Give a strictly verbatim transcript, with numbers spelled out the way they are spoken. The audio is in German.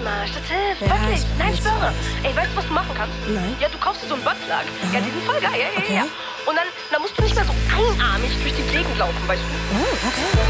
Marsch, das hilft, Ja, wirklich. ich Nein, weiß, ich schwöre. ich weiß. Ey, weißt du, was du machen kannst? Nein. Ja, du kaufst dir so einen Buttplug. Ja, die sind voll geil, ja, ja, Okay. ja. Und dann, dann musst du nicht mehr so einarmig durch die Gegend laufen, weißt du? Oh, okay.